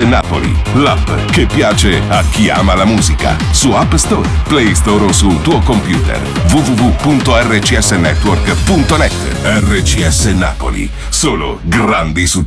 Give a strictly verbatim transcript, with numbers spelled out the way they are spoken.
Napoli, l'app che piace a chi ama la musica. Su App Store, Play Store o sul tuo computer. w w w punto r c s network punto net. R C S Napoli, solo grandi successi.